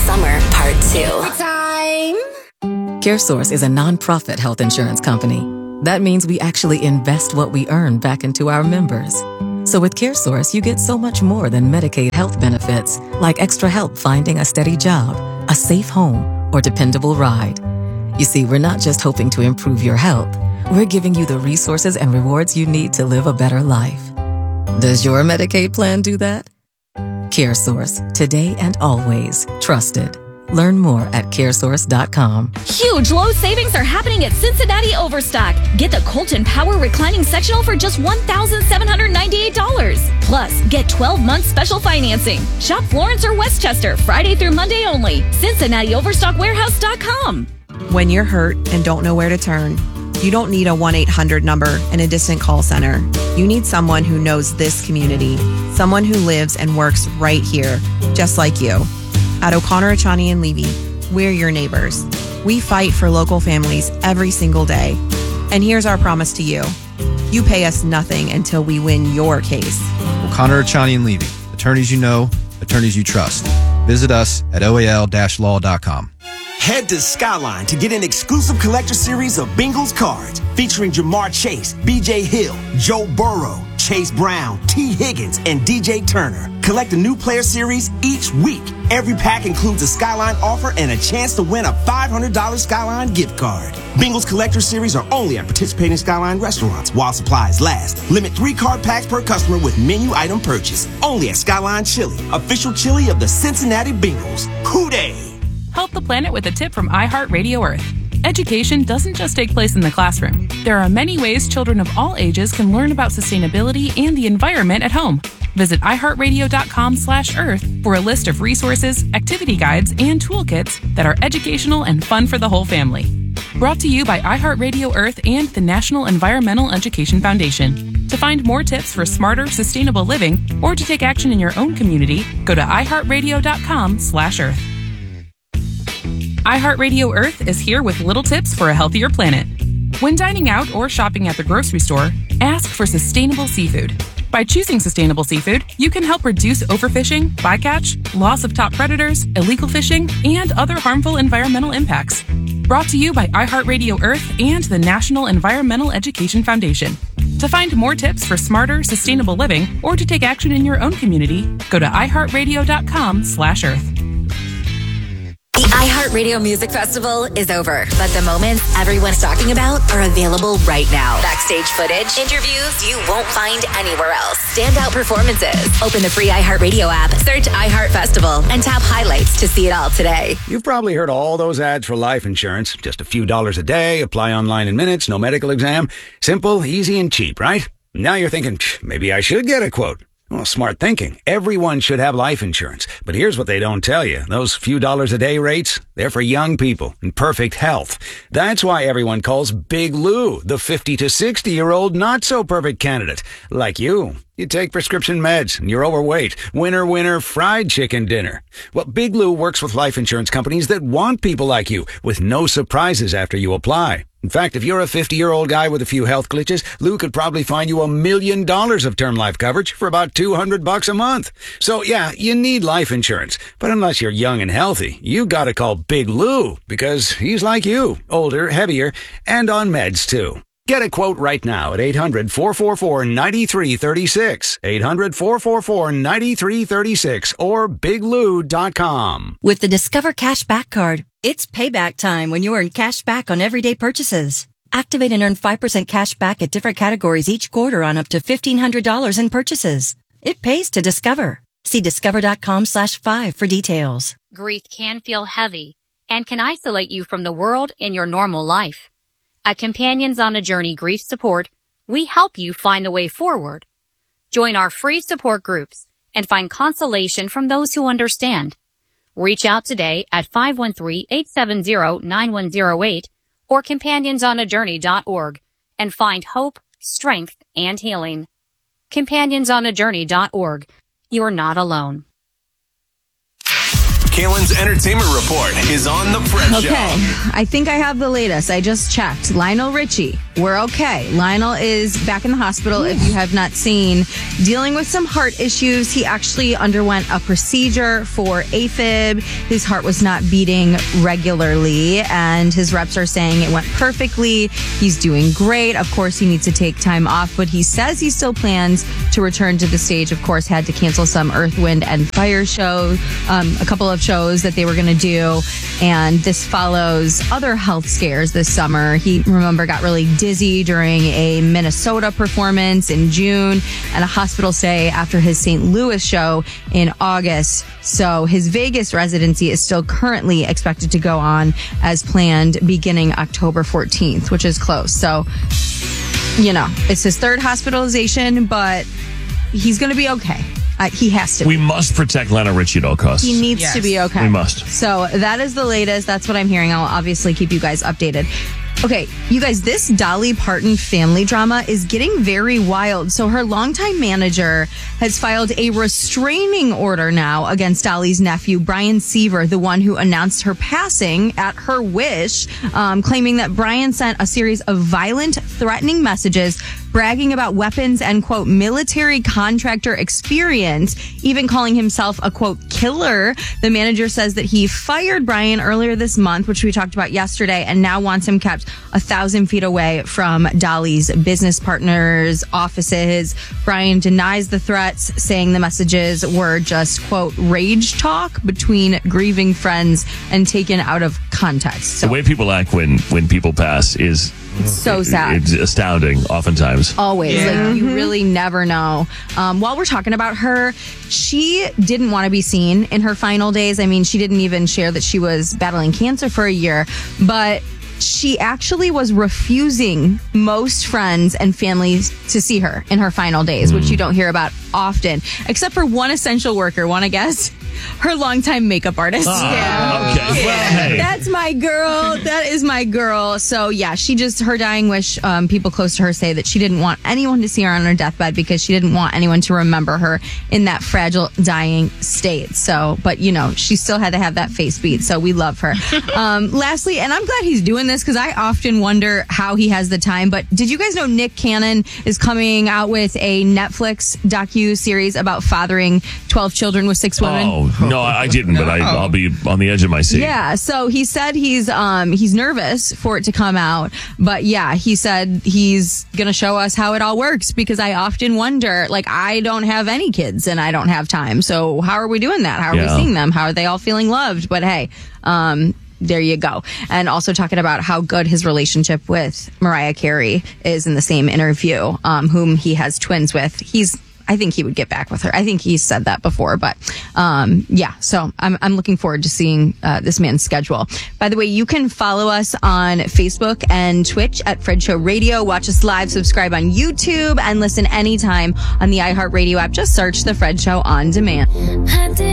Summer Part 2. Time. CareSource is a nonprofit health insurance company. That means we actually invest what we earn back into our members. So with CareSource, you get so much more than Medicaid health benefits, like extra help finding a steady job, a safe home, or dependable ride. You see, we're not just hoping to improve your health. We're giving you the resources and rewards you need to live a better life. Does your Medicaid plan do that? CareSource, today and always trusted. Learn more at caresource.com. Huge low savings are happening at Cincinnati Overstock. Get the Colton Power Reclining Sectional for just $1,798. Plus, get 12-month special financing. Shop Florence or Westchester, Friday through Monday only. CincinnatiOverstockWarehouse.com. When you're hurt and don't know where to turn, you don't need a 1-800 number and a distant call center. You need someone who knows this community, someone who lives and works right here, just like you. At O'Connor, Achani & Levy, we're your neighbors. We fight for local families every single day. And here's our promise to you. You pay us nothing until we win your case. O'Connor, Achani & Levy. Attorneys you know, attorneys you trust. Visit us at oal-law.com. Head to Skyline to get an exclusive collector series of Bengals cards featuring Jamar Chase, B.J. Hill, Joe Burrow, Chase Brown, T. Higgins, and DJ Turner. Collect a new player series each week. Every pack includes a Skyline offer and a chance to win a $500 Skyline gift card. Bengals collector series are only at participating Skyline restaurants while supplies last. Limit 3 card packs per customer with menu item purchase. Only at Skyline Chili, official chili of the Cincinnati Bengals. Hoo-day! Help the planet with a tip from iHeartRadio Earth. Education doesn't just take place in the classroom. There are many ways children of all ages can learn about sustainability and the environment at home. Visit iHeartRadio.com/Earth for a list of resources, activity guides, and toolkits that are educational and fun for the whole family. Brought to you by iHeartRadio Earth and the National Environmental Education Foundation. To find more tips for smarter, sustainable living, or to take action in your own community, go to iHeartRadio.com/Earth. iHeartRadio Earth is here with little tips for a healthier planet. When dining out or shopping at the grocery store, ask for sustainable seafood. By choosing sustainable seafood, you can help reduce overfishing, bycatch, loss of top predators, illegal fishing, and other harmful environmental impacts. Brought to you by iHeartRadio Earth and the National Environmental Education Foundation. To find more tips for smarter, sustainable living, or to take action in your own community, go to iHeartRadio.com/Earth. The iHeartRadio Music Festival is over, but the moments everyone's talking about are available right now. Backstage footage, interviews you won't find anywhere else, standout performances. Open the free iHeartRadio app, search iHeart Festival, and tap highlights to see it all today. You've probably heard all those ads for life insurance. Just a few dollars a day, apply online in minutes, no medical exam. Simple, easy, and cheap, right? Now you're thinking, maybe I should get a quote. Well, smart thinking. Everyone should have life insurance. But here's what they don't tell you. Those few dollars a day rates, they're for young people in perfect health. That's why everyone calls Big Lou the 50 to 60-year-old not-so-perfect candidate. Like you. You take prescription meds and you're overweight. Winner, winner, fried chicken dinner. Well, Big Lou works with life insurance companies that want people like you with no surprises after you apply. In fact, if you're a 50-year-old guy with a few health glitches, Lou could probably find you $1 million of term life coverage for about $200 a month. So yeah, you need life insurance. But unless you're young and healthy, you gotta call Big Lou because he's like you, older, heavier, and on meds too. Get a quote right now at 800-444-9336, 800-444-9336, or biglou.com. With the Discover Cashback Card, it's payback time when you earn cash back on everyday purchases. Activate and earn 5% cash back at different categories each quarter on up to $1,500 in purchases. It pays to Discover. See discover.com/5 for details. Grief can feel heavy and can isolate you from the world in your normal life. At Companions on a Journey Grief Support, we help you find the way forward. Join our free support groups and find consolation from those who understand. Reach out today at 513-870-9108 or companionsonAjourney.org and find hope, strength, and healing. CompanionsonAjourney.org. You're not alone. Kalen's entertainment report is on the Fred Show. Okay, I think I have the latest. I just checked. Lionel Richie, we're okay. Lionel is back in the hospital, if you have not seen, dealing with some heart issues. He actually underwent a procedure for AFib. His heart was not beating regularly, and his reps are saying it went perfectly. He's doing great. Of course, he needs to take time off, but he says he still plans to return to the stage. Of course, had to cancel some Earth, Wind, and Fire shows, a couple of shows that they were going to do, and this follows other health scares this summer. He, remember, got really dizzy during a Minnesota performance in June and a hospital stay after his St. Louis show in August. So his Vegas residency is still currently expected to go on as planned beginning October 14th, which is close. So, you know, it's his third hospitalization, but he's going to be okay. He has to. We must protect Lionel Richie at all costs. He needs to be okay. We must. So that is the latest. That's what I'm hearing. I'll obviously keep you guys updated. Okay, you guys, this Dolly Parton family drama is getting very wild. So her longtime manager has filed a restraining order now against Dolly's nephew, Brian Seaver, the one who announced her passing at her wish, claiming that Brian sent a series of violent, threatening messages bragging about weapons and, quote, military contractor experience, even calling himself a, quote, killer. The manager says that he fired Brian earlier this month, which we talked about yesterday, and now wants him kept 1,000 feet away from Dolly's business partners' offices. Brian denies the threats, saying the messages were just, quote, rage talk between grieving friends and taken out of context. So, the way people act when people pass is so sad. It's astounding, oftentimes. Always. Like, you really never know. While we're talking about her, she didn't want to be seen in her final days. I mean, she didn't even share that she was battling cancer for a year, but she actually was refusing most friends and families to see her in her final days, which you don't hear about often, except for one essential worker. Want to guess? Her longtime makeup artist. Okay. Well, hey. That's my girl. That is my girl. So yeah, her dying wish, people close to her say that she didn't want anyone to see her on her deathbed because she didn't want anyone to remember her in that fragile, dying state. So, but you know, she still had to have that face beat. So we love her. Lastly, and I'm glad he's doing this because I often wonder how he has the time, but did you guys know Nick Cannon is coming out with a Netflix docu-series about fathering 12 children with 6 women? Oh, no, I didn't, but I'll be on the edge of my seat. Yeah, so he said he's nervous for it to come out, but yeah, he said he's going to show us how it all works because I often wonder, like, I don't have any kids and I don't have time, so how are we doing that? How are we seeing them? How are they all feeling loved? But hey, there you go. And also talking about how good his relationship with Mariah Carey is in the same interview, whom he has twins with. I think he would get back with her. I think he's said that before, but yeah. So I'm looking forward to seeing this man's schedule. By the way, you can follow us on Facebook and Twitch at Fred Show Radio. Watch us live, subscribe on YouTube, and listen anytime on the iHeartRadio app. Just search The Fred Show on Demand.